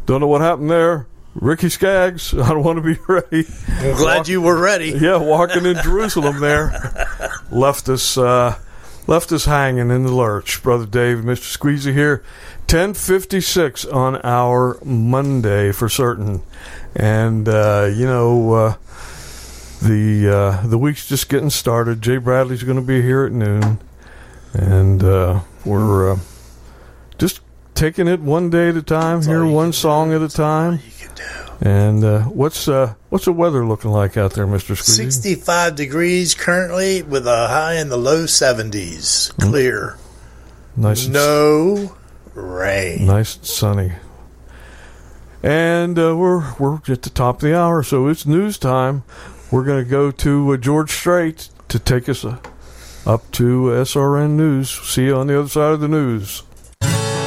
Don't know what happened there. Ricky Skaggs, I don't want to be ready. I'm glad you were ready. Yeah, walking in Jerusalem there. Left us hanging in the lurch. Brother Dave, Mr. Squeezy here. 10:56 on our Monday for certain. And, the week's just getting started. Jay Bradley's going to be here at noon. And we're just taking it one day at a time here, one song at a time. And what's the weather looking like out there, Mr. Squeezy? 65 degrees currently with a high in the low 70s. Clear. Nice. No rain. Nice and sunny. And we're at the top of the hour, so it's news time. We're going to go to George Strait to take us up to SRN News. See you on the other side of the news.